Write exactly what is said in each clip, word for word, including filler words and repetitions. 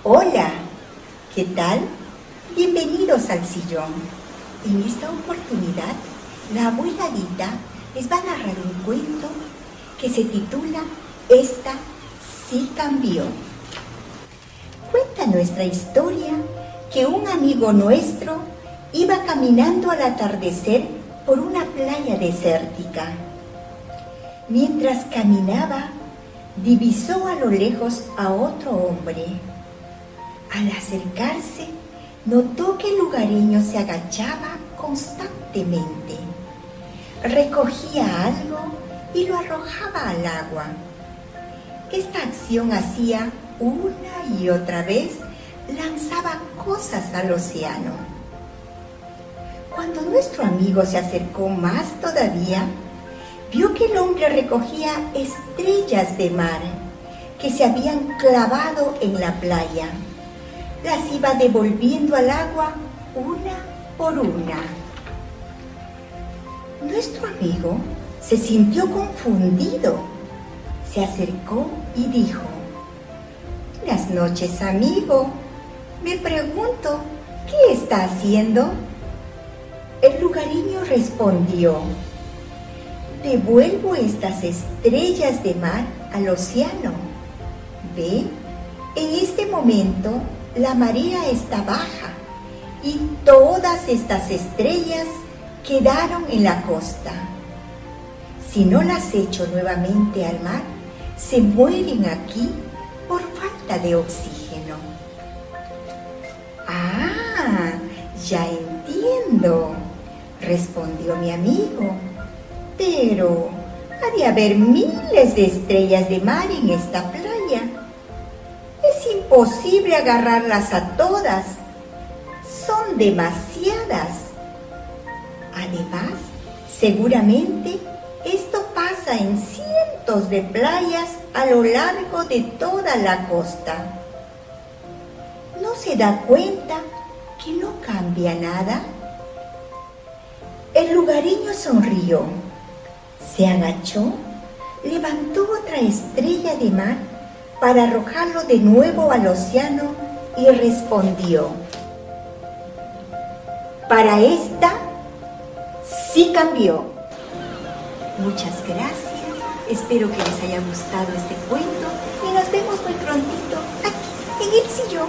Hola, ¿qué tal? Bienvenidos al sillón. En esta oportunidad, la abuela Adita les va a narrar un cuento que se titula Esta sí cambió. Cuenta nuestra historia que un amigo nuestro iba caminando al atardecer por una playa desértica. Mientras caminaba, divisó a lo lejos a otro hombre. Al acercarse, notó que el lugareño se agachaba constantemente. Recogía algo y lo arrojaba al agua. Esta acción hacía una y otra vez, lanzaba cosas al océano. Cuando nuestro amigo se acercó más todavía, vio que el hombre recogía estrellas de mar que se habían clavado en la playa. Las iba devolviendo al agua una por una. Nuestro amigo se sintió confundido. Se acercó y dijo: Buenas noches, amigo. Me pregunto, ¿qué está haciendo? El lugareño respondió: Devuelvo estas estrellas de mar al océano. Ve, en este momento la marea está baja y todas estas estrellas quedaron en la costa. Si no las echo nuevamente al mar, se mueren aquí por falta de oxígeno. Ah, ya entiendo, respondió mi amigo. Pero ha de haber miles de estrellas de mar en esta playa. Es imposible agarrarlas a todas. Son demasiadas. Además, seguramente esto pasa en cientos de playas a lo largo de toda la costa. ¿No se da cuenta que no cambia nada? El lugareño sonrió. Se agachó, levantó otra estrella de mar para arrojarlo de nuevo al océano y respondió: Para esta sí cambió. Muchas gracias, espero que les haya gustado este cuento y nos vemos muy prontito aquí en el sillón.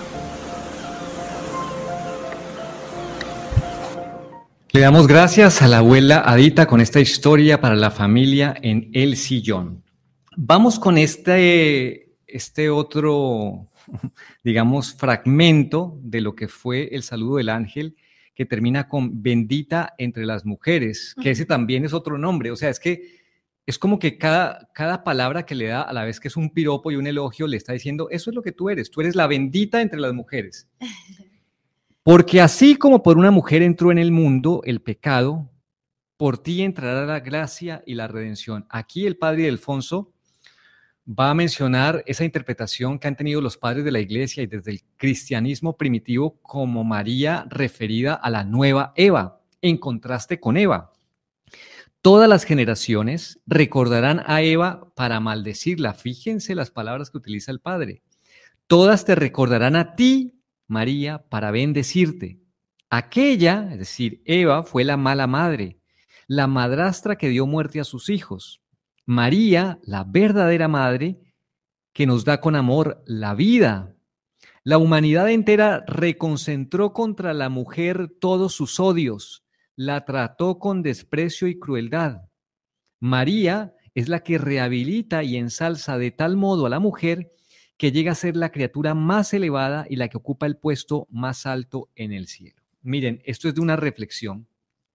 Le damos gracias a la abuela Adita con esta historia para la familia en El Sillón. Vamos con este, este otro, digamos, fragmento de lo que fue el saludo del ángel, que termina con bendita entre las mujeres, que ese también es otro nombre. O sea, es que es como que cada, cada palabra que le da, a la vez que es un piropo y un elogio, le está diciendo, eso es lo que tú eres, tú eres la bendita entre las mujeres. Porque así como por una mujer entró en el mundo el pecado, por ti entrará la gracia y la redención. Aquí el padre Alfonso va a mencionar esa interpretación que han tenido los padres de la iglesia y desde el cristianismo primitivo como María referida a la nueva Eva, en contraste con Eva. Todas las generaciones recordarán a Eva para maldecirla. Fíjense las palabras que utiliza el padre. Todas te recordarán a ti, María, para bendecirte. Aquella, es decir, Eva, fue la mala madre, la madrastra que dio muerte a sus hijos. María, la verdadera madre, que nos da con amor la vida. La humanidad entera reconcentró contra la mujer todos sus odios, la trató con desprecio y crueldad. María es la que rehabilita y ensalza de tal modo a la mujer que llega a ser la criatura más elevada y la que ocupa el puesto más alto en el cielo. Miren, esto es de una reflexión,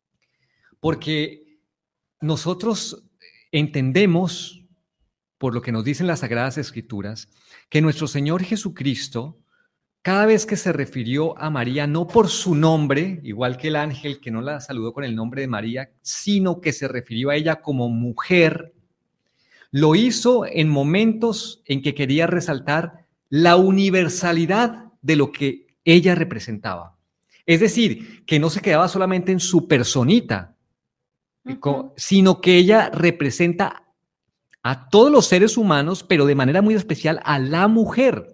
porque nosotros entendemos, por lo que nos dicen las Sagradas Escrituras, que nuestro Señor Jesucristo, cada vez que se refirió a María, no por su nombre, igual que el ángel que no la saludó con el nombre de María, sino que se refirió a ella como mujer, lo hizo en momentos en que quería resaltar la universalidad de lo que ella representaba. Es decir, que no se quedaba solamente en su personita, uh-huh. sino que ella representa a todos los seres humanos, pero de manera muy especial a la mujer.